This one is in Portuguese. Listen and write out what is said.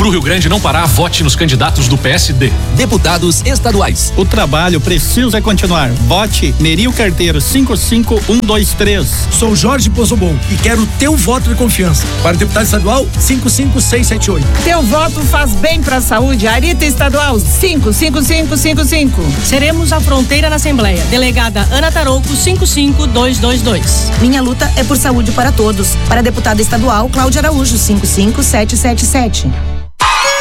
Pro Rio Grande não parar, vote nos candidatos do PSD. Deputados estaduais. O trabalho precisa continuar. Vote Nerio Carteiro 55123. Sou Jorge Pozobon e quero teu voto de confiança. Para deputado estadual 55678. Teu voto faz bem para a saúde. Arita Estadual 55555. Seremos a fronteira na Assembleia. Delegada Ana Tarouco 55222. Minha luta é por saúde para todos. Para deputada estadual Cláudia Araújo 55777.